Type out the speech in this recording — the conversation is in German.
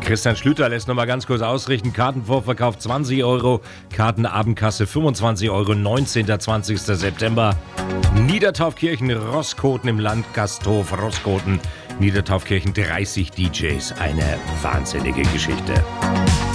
Christian Schlüter lässt nochmal ganz kurz ausrichten. Kartenvorverkauf 20 Euro, Kartenabendkasse 25 Euro, 19. 20. September. Niedertaufkirchen, Roßkoten im Landgasthof Roßkoten. Niedertaufkirchen, 30 DJs. Eine wahnsinnige Geschichte.